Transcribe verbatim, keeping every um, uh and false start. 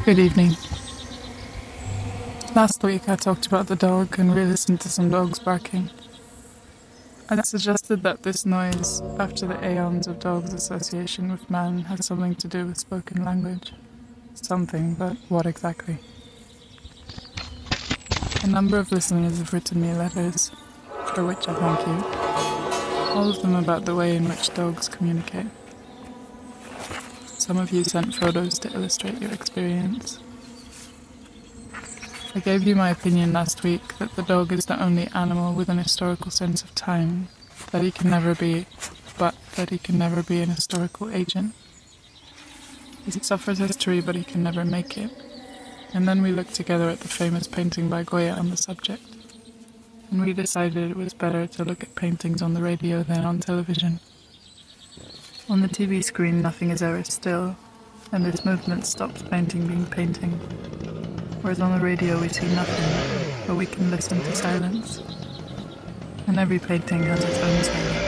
Good evening. Last week I talked about the dog and we listened to some dogs barking. I suggested that this noise, after the aeons of dogs' association with man, had something to do with spoken language. Something, but what exactly? A number of listeners have written me letters, for which I thank you. All of them about the way in which dogs communicate. Some of you sent photos to illustrate your experience. I gave you my opinion last week that the dog is the only animal with an historical sense of time, that he can never be, but that he can never be an historical agent. He suffers history, but he can never make it. And then we looked together at the famous painting by Goya on the subject, and we decided it was better to look at paintings on the radio than on television. On the T V screen, nothing is ever still, and its movement stops painting being painting. Whereas on the radio we see nothing, but we can listen to silence. And every painting has its own silence.